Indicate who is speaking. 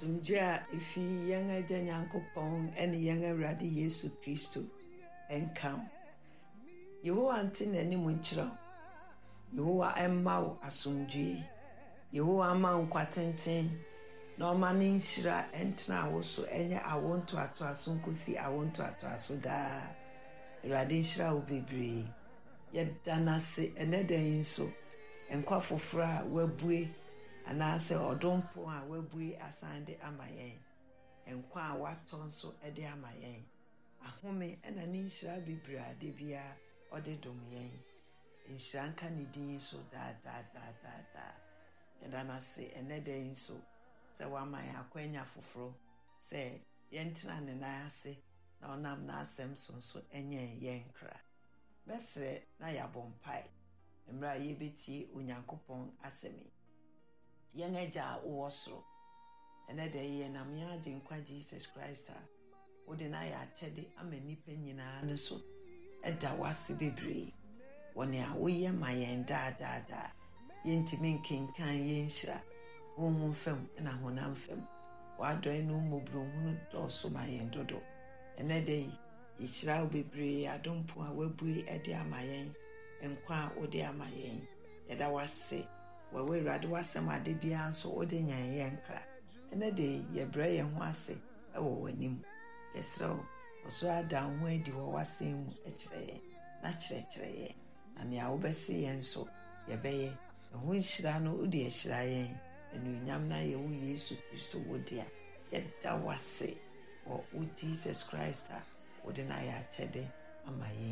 Speaker 1: Asumdua ifi yɛn agya Nyankopɔn ɛne yɛn Awurade Yesu Kristo enkam. Yehowa ante n'anim nkyerɛ. Yehowa ɛmma wo asumdue. Yehowa ama wo nkwatenten na ɔma ne nhyira ɛntena wo so ɛnyɛ awo ntoatoaso nkosi awo ntoatoaso daa. Awurade nhyira wo bebree. Yɛda n'ase ɛnɛ da yi nso nkwa foforɔ a wabue anaasɛ ɔdompo a wabue asan de ama yɛn. Nkwa a watɔ nso de ama yɛn. Ahome ɛna ne nhyira bebree a de bia ɔde dom yɛn. Nhyira nka ne din so daa. Yɛda n'ase ɛnɛ da yi nso sɛ wama yɛn akwanya foforɔ sɛ yɛntena ne nan ase na ɔnam n'asɛm so nso ɛnyɛ yɛn kra. Bɛsrɛ na yɛabɔ mpae mmerɛ a yɛbɛtie Onyankopɔn asɛm yi. Yɛn agya a wowɔ soro ɛnɛ da yi yɛnam yɛn agye nkwa Jesus Christ a wode na yɛ akyɛde ama nnipa nyinaa no so ɛda wase bebree wɔ nea woyɛ ma yɛn daa. Yɛntimi nkenkan yɛn nhyira honhom fam ɛna honam fam. W'adɔe no mmɔborɔhunu dɔɔso ma yɛn dodo. Ɛnɛ da yi yɛhyira wo bebree adompo a wabue de ama yɛn. Nkwa a wode ama yɛn. Yɛda wase wɔwɔ Awurade wasɛm ade biara nso wode nyan yɛn kra. Ɛnɛ da yi yɛbrɛ yɛn ho ase ɛwɔ w'anim. Yɛsrɛ wo ɔso ada wo ho adi wɔ w'asɛm mu ɛkyerɛ yɛn na kyerɛkyerɛ yɛn. Na nea wobɛse yɛn nso yɛbɛyɛ. Ɛho nhyira no wode ahyira yɛn. Anuonyam na yɛwo Yesu Kristo wode a yɛda wase wɔ wo Jesus Christ a wode na yɛ akyɛde ama yɛn.